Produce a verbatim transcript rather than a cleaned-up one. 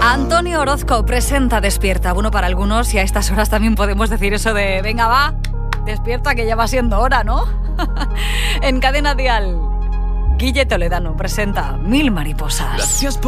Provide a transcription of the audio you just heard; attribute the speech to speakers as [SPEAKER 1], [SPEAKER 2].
[SPEAKER 1] Antonio Orozco presenta Despierta. Bueno, para algunos, y a estas horas también podemos decir eso de venga, va, despierta que ya va siendo hora, ¿no? En Cadena Dial, Guille Toledano presenta Mil Mariposas.
[SPEAKER 2] Gracias por